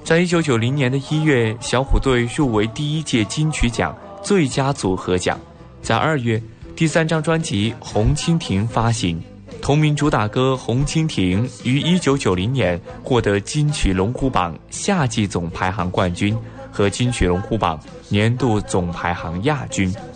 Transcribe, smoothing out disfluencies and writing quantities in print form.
在1990年的1月，小虎队入围第1届金曲奖最佳组合奖。在2月，第3张专辑《红蜻蜓》发行，同名主打歌《红蜻蜓》于1990年获得金曲龙虎榜夏季总排行冠军和金曲龙虎榜年度总排行亚军。